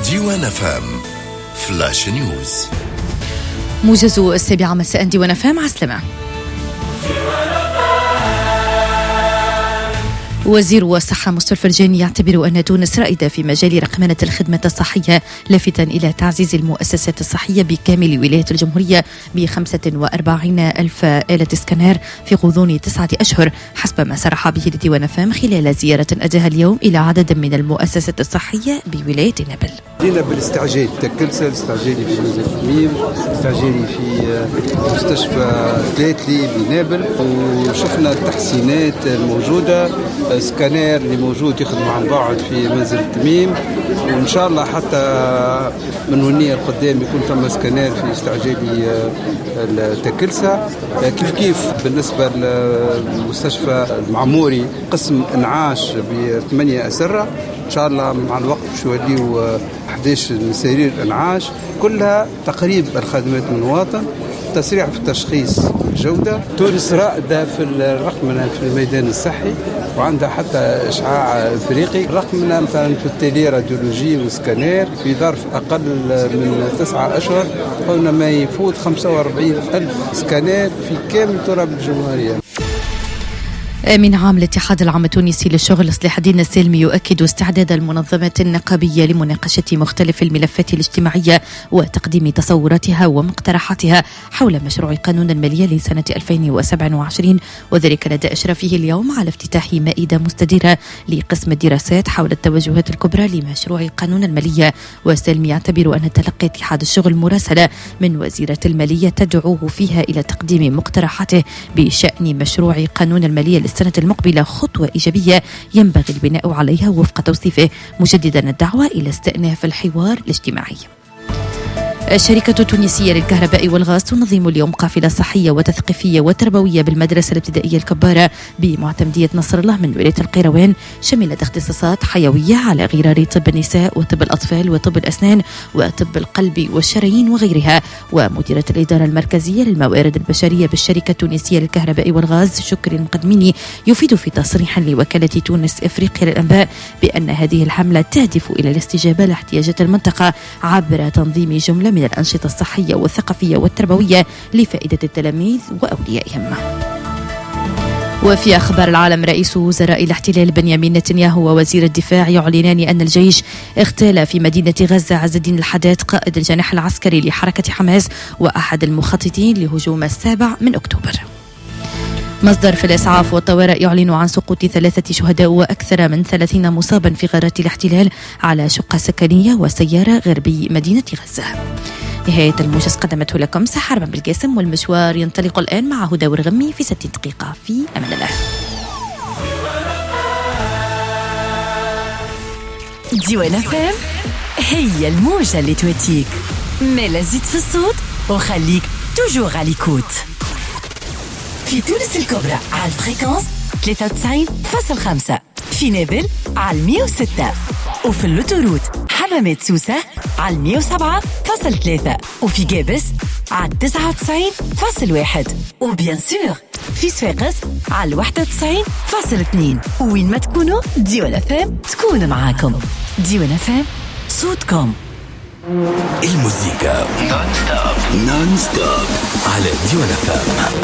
ديوان فام فلاش نيوز. موجز 7 مساء ديوان فام. عسلامة. وزير الصحة مصطفى الفرجاني يعتبر أن تونس رائدة في مجال رقمنة الخدمة الصحية، لافتا إلى تعزيز المؤسسات الصحية بكامل ولاية الجمهورية ب45,000 آلة سكانير في غضون 9 أشهر، حسب ما صرح به لديوان فام خلال زيارة أداها اليوم إلى عدد من المؤسسات الصحية بولاية نابل. جينا بالاستعجال تكلسة، الاستعجالي في منزل تميم، الاستعجالي في مستشفى داتلي بنابل، وشفنا التحسينات الموجودة، سكانير اللي موجود يخدم عن بعد في منزل تميم، وإن شاء الله حتى من ونية القدام يكون ثم سكانير في استعجالي التكلسة. كيف بالنسبة للمستشفى المعموري قسم انعاش ب8 أسرة، إن شاء الله مع الوقت شو يوليو 11 سرير انعاش، كلها تقريب الخدمات من الوطن، تسريع في التشخيص الجودة. تونس رائدة في الرقمنة في الميدان الصحي، وعندها حتى إشعاع إفريقي. الرقمنة مثلا في التيلي راديولوجي وسكانير في ظرف أقل من 9 أشهر قلنا ما يفوت 45,000 سكانير في كامل تراب الجمهورية. من عام الاتحاد العام التونسي للشغل صلاح الدين السلمي يؤكد استعداد المنظمات النقابية لمناقشة مختلف الملفات الاجتماعية وتقديم تصوراتها ومقترحاتها حول مشروع قانون المالية لسنة 2027، وذلك لدى إشرافه اليوم على افتتاح مائدة مستديرة لقسم الدراسات حول التوجهات الكبرى لمشروع قانون المالية. والسلمي يعتبر أن تلقي اتحاد الشغل مراسلة من وزيرة المالية تدعوه فيها إلى تقديم مقترحاته بشأن مشروع قانون المالية السنة المقبلة خطوة إيجابية ينبغي البناء عليها وفق توصيفه، مجددا الدعوة إلى استئناف الحوار الاجتماعي. الشركة التونسية للكهرباء والغاز تنظم اليوم قافلة صحية وتثقيفية وتربوية بالمدرسة الابتدائية الكبارة بمعتمدية نصر الله من ولاية القيروان، شملت اختصاصات حيوية على غرار طب النساء وطب الأطفال وطب الأسنان وطب القلب والشرايين وغيرها. ومديرة الإدارة المركزية للموارد البشرية بالشركة التونسية للكهرباء والغاز شكري المقدميني يفيد في تصريح لوكالة تونس إفريقيا للأنباء بأن هذه الحملة تهدف إلى الاستجابة لاحتياجات المنطقة عبر تنظيم جملة من الأنشطة الصحية والثقافية والتربوية لفائدة التلاميذ وأوليائهم. وفي أخبار العالم، رئيس وزراء الاحتلال بنيامين نتنياهو ووزير الدفاع يعلنان أن الجيش اغتال في مدينة غزة عز الدين الحداد قائد الجناح العسكري لحركة حماس وأحد المخططين لهجوم 7 أكتوبر. مصدر في الإسعاف والطوارئ يعلن عن سقوط 3 شهداء وأكثر من 30 مصابا في غارات الاحتلال على شقة سكنية وسيارة غربي مدينة غزة. نهاية الموجز قدمته لكم سحر بن بالقاسم، والمشوار ينطلق الآن مع هدى ورغمي في 60 دقيقة. في أمان الله. ديوان فام هي الموجة اللي توتيك، ملا زيد في الصوت وخليك توجور على ليكوت. في تونس الكبرى على الفريكونس 93.5، في نابل على 106، وفي اللوتوروت حمامات سوسة على 107.3، وفي جابس على 99.1، وبيان سور في صفاقس على 91.2. وين ما تكونوا ديوان فام تكون معاكم. ديوان فام صوتكم. الموسيقى نون ستوب على ديوان فام.